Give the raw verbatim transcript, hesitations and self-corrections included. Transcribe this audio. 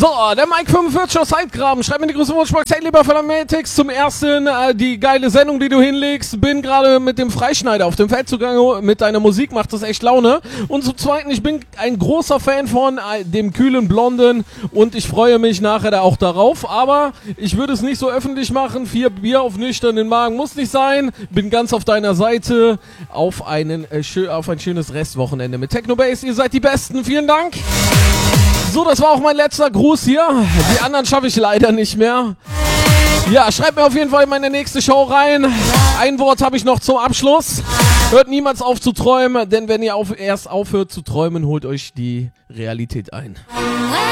So, der Mike fünfundvierzig aus Heidgraben. Schreib mir die Grüße Wunschbox. Hey, lieber Fanatics, zum ersten äh, die geile Sendung, die du hinlegst. Bin gerade mit dem Freischneider auf dem Feld zugange. Mit deiner Musik macht das echt Laune. Und zum zweiten, ich bin ein großer Fan von äh, dem kühlen Blonden und ich freue mich nachher da auch darauf. Aber ich würde es nicht so öffentlich machen. Vier Bier auf nüchternen Magen muss nicht sein. Bin ganz auf deiner Seite. Auf, einen, äh, schö- auf ein schönes Restwochenende mit Technobase. Ihr seid die Besten. Vielen Dank. So, das war auch mein letzter Gruß hier. Die anderen schaffe ich leider nicht mehr. Ja, schreibt mir auf jeden Fall in meine nächste Show rein. Ein Wort habe ich noch zum Abschluss. Hört niemals auf zu träumen, denn wenn ihr auf, erst aufhört zu träumen, holt euch die Realität ein.